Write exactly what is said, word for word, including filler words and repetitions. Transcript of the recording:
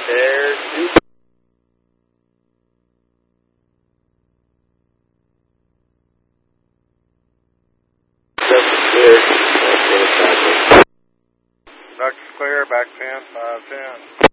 There's two. That's clear. That's clear. Ducks clear, back ten, five ten.